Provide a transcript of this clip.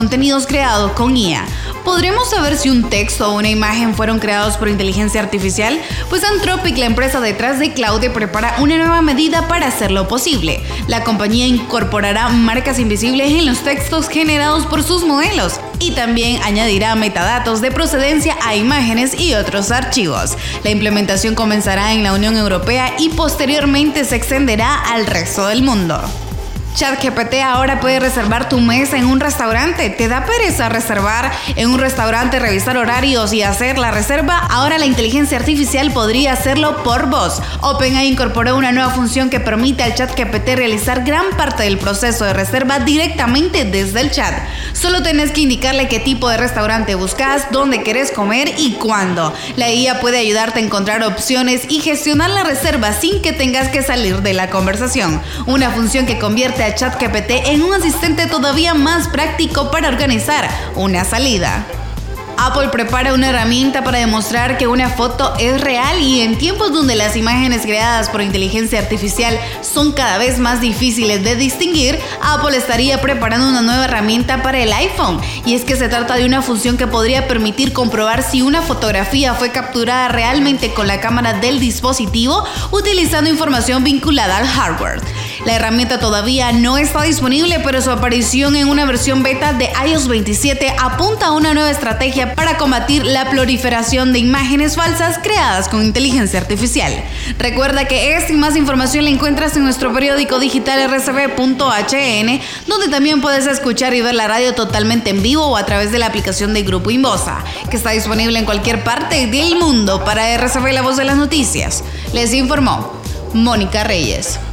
Contenidos creados con IA. ¿Podremos saber si un texto o una imagen fueron creados por inteligencia artificial? Pues Anthropic, la empresa detrás de Claude, prepara una nueva medida para hacerlo posible. La compañía incorporará marcas invisibles en los textos generados por sus modelos y también añadirá metadatos de procedencia a imágenes y otros archivos. La implementación comenzará en la Unión Europea y posteriormente se extenderá al resto del mundo. ChatGPT ahora puede reservar tu mesa en un restaurante. ¿Te da pereza reservar en un restaurante, revisar horarios y hacer la reserva? Ahora la inteligencia artificial podría hacerlo por voz. OpenAI incorporó una nueva función que permite al ChatGPT realizar gran parte del proceso de reserva directamente desde el chat. Solo tenés que indicarle qué tipo de restaurante buscas, dónde querés comer y cuándo. La IA puede ayudarte a encontrar opciones y gestionar la reserva sin que tengas que salir de la conversación. Una función que convierte a ChatGPT en un asistente todavía más práctico para organizar una salida. Apple prepara una herramienta para demostrar que una foto es real, y en tiempos donde las imágenes creadas por inteligencia artificial son cada vez más difíciles de distinguir, Apple estaría preparando una nueva herramienta para el iPhone. Y es que se trata de una función que podría permitir comprobar si una fotografía fue capturada realmente con la cámara del dispositivo utilizando información vinculada al hardware. La herramienta todavía no está disponible, pero su aparición en una versión beta de iOS 27 apunta a una nueva estrategia para combatir la proliferación de imágenes falsas creadas con inteligencia artificial. Recuerda que esta y más información la encuentras en nuestro periódico digital rcb.hn, donde también puedes escuchar y ver la radio totalmente en vivo o a través de la aplicación de Grupo Inbosa, que está disponible en cualquier parte del mundo. Para RCB, la voz de las noticias, les informó Mónica Reyes.